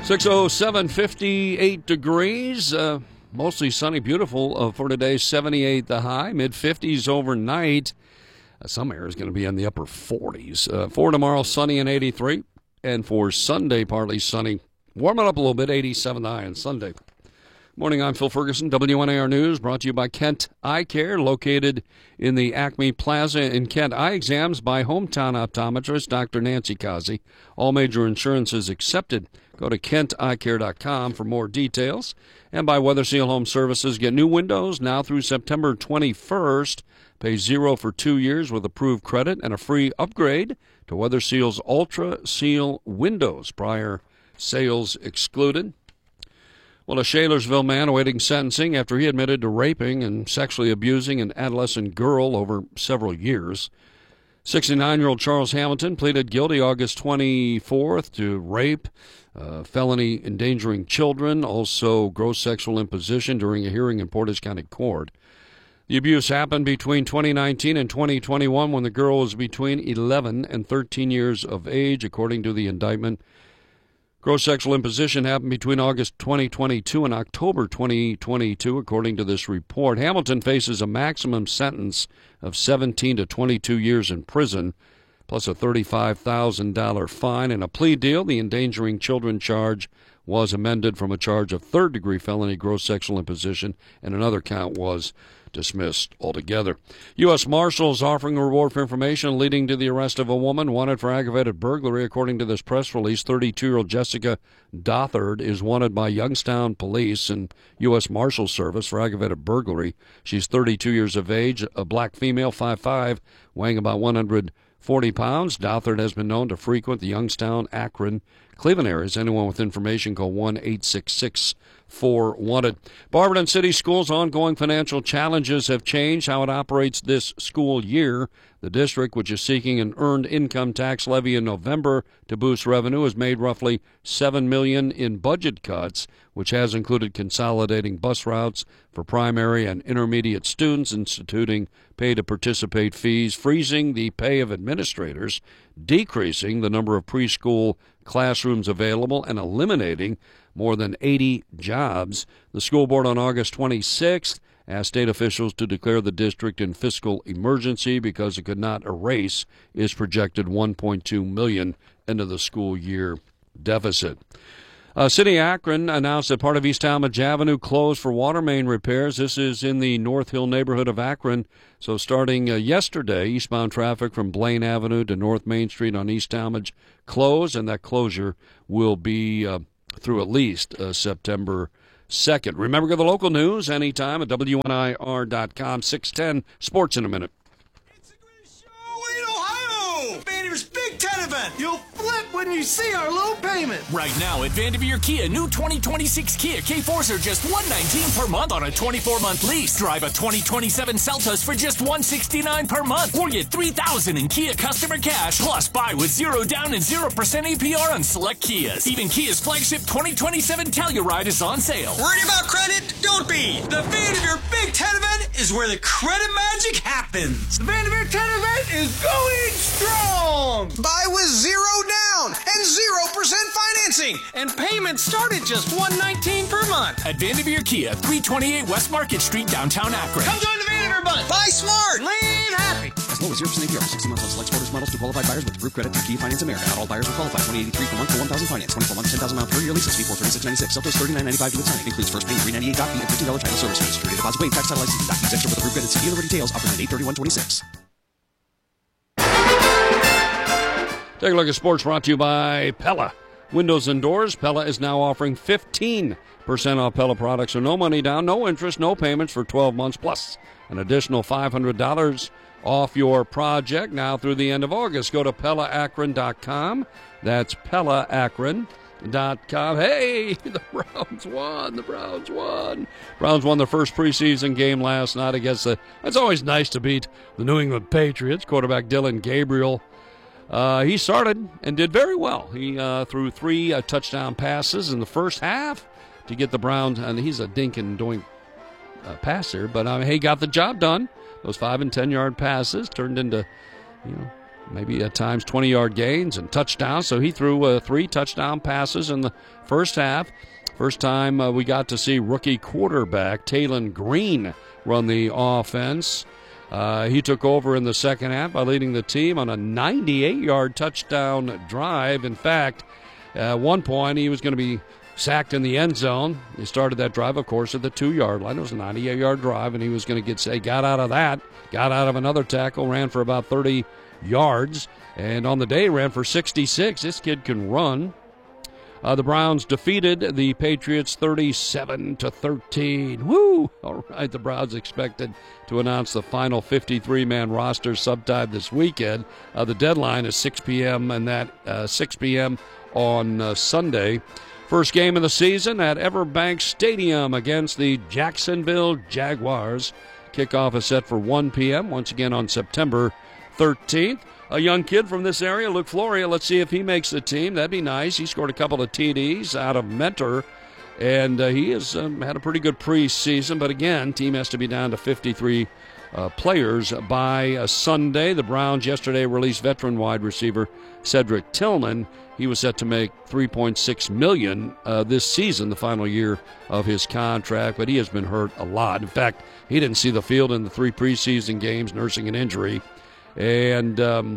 607, 58 degrees. Mostly sunny, beautiful for today. 78 the high, mid-50s overnight. Some areas going to be in the upper 40s. For tomorrow, sunny and 83. And for Sunday, partly sunny. Warming up a little bit, 87 the high on Sunday. Morning, I'm Phil Ferguson, WNAR News, brought to you by Kent Eye Care, located in the Acme Plaza in Kent. Eye exams by hometown optometrist Dr. Nancy Kazi. All major insurances accepted. Go to KentEyeCare.com for more details. And by Weather Seal Home Services, get new windows now through September 21st. Pay $0 for 2 years with approved credit and a free upgrade to Weather Seal's Ultra Seal windows. Prior sales excluded. Well, a Shalersville man awaiting sentencing after he admitted to raping and sexually abusing an adolescent girl over several years. 69-year-old Charles Hamilton pleaded guilty August 24th to rape, felony endangering children, also gross sexual imposition during a hearing in Portage County Court. The abuse happened between 2019 and 2021 when the girl was between 11 and 13 years of age, according to the indictment. Gross sexual imposition happened between August 2022 and October 2022, according to this report. Hamilton faces a maximum sentence of 17 to 22 years in prison, plus a $35,000 fine and a plea deal. The endangering children charge was amended from a charge of third-degree felony gross sexual imposition, and another count was dismissed altogether. U.S. Marshals offering a reward for information leading to the arrest of a woman wanted for aggravated burglary. According to this press release, 32-year-old Jessica Dothard is wanted by Youngstown Police and U.S. Marshals Service for aggravated burglary. She's 32 years of age, a black female, 5'5", weighing about 140 pounds. Dothard has been known to frequent the Youngstown, Akron, Cleveland areas. Anyone with information, call 1-866-4WANTED. Barberton City Schools' ongoing financial challenges have changed how it operates this school year. The district, which is seeking an earned income tax levy in November to boost revenue, has made roughly $7 million in budget cuts, which has included consolidating bus routes for primary and intermediate students, instituting pay-to-participate fees, freezing the pay of administrators, decreasing the number of preschool classrooms available, and eliminating more than 80 jobs. The school board on August 26th asked state officials to declare the district in fiscal emergency because it could not erase its projected $1.2 million end of the school year deficit. City of Akron announced that part of East Talmadge Avenue closed for water main repairs. This is in the North Hill neighborhood of Akron. So starting yesterday, eastbound traffic from Blaine Avenue to North Main Street on East Talmadge closed, and that closure will be through at least September 2nd. Remember, get the local news anytime at WNIR.com. 610 Sports in a minute. It's the greatest show in Ohio! Vanderveer's Big Ten event! You'll flip when you see our low payment! Right now at Vanderveer Kia, new 2026 Kia K4s are just $119 per month on a 24-month lease. Drive a 2027 Seltos for just $169 per month. Or get $3,000 in Kia customer cash, plus buy with 0 down and 0% APR on select Kias. Even Kia's flagship 2027 Telluride is on sale. Worried about credit? Don't be! The Vanderveer Big Ten event is where the credit magic happens! The Vanderveer 10 event is going strong! Buy with 0 down and 0% financing, and payments start at just $119 per month. At Vanderveer Kia, 328 West Market Street, downtown Akron. Come join the Vanderveer Bunch! Buy smart! Live happy! As low as 0% APR, 60 months on select Sporters models to qualified buyers with approved credit through Kia Finance America. Not all buyers will qualify. 2083 per month for 1,000 finance. 24 months, 10,000 miles per year leases. Fee $436.96. Seltos $39.95 to sign. Includes first payment $398 fee and $15 title service fee. Security deposit waived. Tax title licensing. Documents extra with approved credit. See dealer details. Offer at 8/31/26. Take a look at sports brought to you by Pella. Windows and doors. Pella is now offering 15% off Pella products. So no money down, no interest, no payments for 12 months, plus an additional $500 off your project now through the end of August. Go to PellaAkron.com. That's PellaAkron.com. Hey, the Browns won. The Browns won. Browns won their first preseason game last night against it's always nice to beat the New England Patriots. Quarterback Dylan Gabriel. He started and did very well. He threw 3 touchdown passes in the first half to get the Browns, and he's a dink and doink passer, but he got the job done. Those 5- and 10-yard passes turned into, maybe at times 20-yard gains and touchdowns. So he threw 3 touchdown passes in the first half. First time we got to see rookie quarterback Taylon Green run the offense. He took over in the second half by leading the team on a 98-yard touchdown drive. In fact, at one point he was going to be sacked in the end zone. He started that drive, of course, at the 2-yard line. It was a 98-yard drive, and he was going to got out of that, got out of another tackle, ran for about 30 yards, and on the day ran for 66. This kid can run. The Browns defeated the Patriots 37-13. Woo! All right, the Browns expected to announce the final 53-man roster sometime this weekend. The deadline is 6 p.m. and that 6 p.m. on Sunday. First game of the season at Everbank Stadium against the Jacksonville Jaguars. Kickoff is set for 1 p.m. once again on September 13th. A young kid from this area, Luke Floria. Let's see if he makes the team. That'd be nice. He scored a couple of TDs out of Mentor, and he has had a pretty good preseason. But again, team has to be down to 53 players by Sunday. The Browns yesterday released veteran wide receiver Cedric Tillman. He was set to make $3.6 million this season, the final year of his contract, but he has been hurt a lot. In fact, he didn't see the field in the 3 preseason games, nursing an injury. And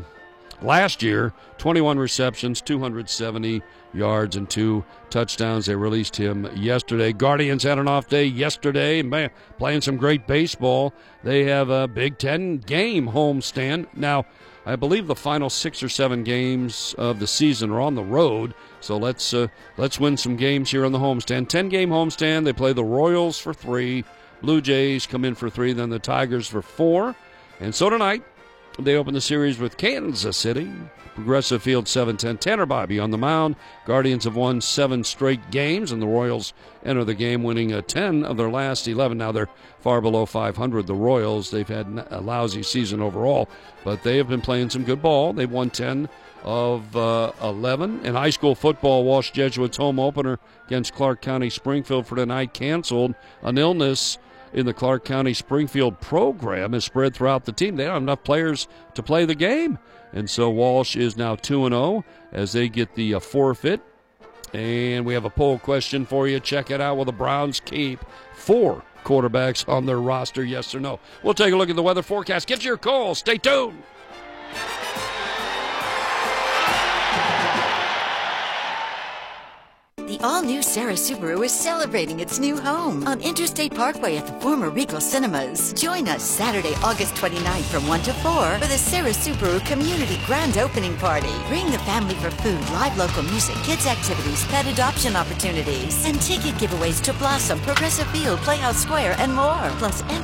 last year, 21 receptions, 270 yards, and 2 touchdowns. They released him yesterday. Guardians had an off day yesterday, playing some great baseball. They have a Big Ten game homestand. Now, I believe the final 6 or 7 games of the season are on the road, so let's win some games here on the homestand. 10-game homestand. They play the Royals for 3, Blue Jays come in for 3, then the Tigers for 4. And so tonight, they open the series with Kansas City. Progressive Field 7-10. Tanner Bybee on the mound. Guardians have won 7 straight games, and the Royals enter the game winning 10 of their last 11. Now they're far below 500, the Royals. They've had a lousy season overall, but they have been playing some good ball. They've won 10 of 11. In high school football, Walsh Jesuits home opener against Clark County Springfield for tonight canceled. An illness in the Clark County Springfield program is spread throughout the team. They don't have enough players to play the game. And so Walsh is now 2-0 as they get the forfeit. And we have a poll question for you. Check it out. Will the Browns keep 4 quarterbacks on their roster, yes or no? We'll take a look at the weather forecast. Get your call. Stay tuned. The all-new Sarah Subaru is celebrating its new home on Interstate Parkway at the former Regal Cinemas. Join us Saturday, August 29th from 1 to 4 for the Sarah Subaru Community Grand Opening Party. Bring the family for food, live local music, kids activities, pet adoption opportunities, and ticket giveaways to Blossom, Progressive Field, Playhouse Square, and more. Plus, enter